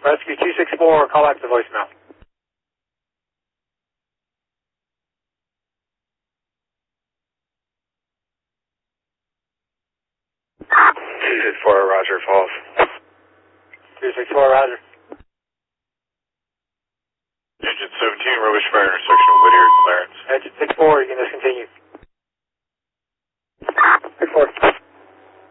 Rescue 264, call back to voicemail. For Roger, false. 264, Roger. Engine 17, rubbish fire intersection, Whittier, Clarence. Engine 64, you can discontinue.